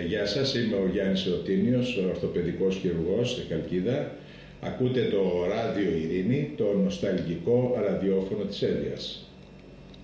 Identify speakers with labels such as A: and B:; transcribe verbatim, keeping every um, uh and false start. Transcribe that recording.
A: γεια σας, είμαι ο Γιάννης Εωτίνιος, ορθοπαιδικός χειρουργός στη Χαλκίδα. Ακούτε το Ράδιο Ειρήνη, το νοσταλγικό ραδιόφωνο της Ένδειας.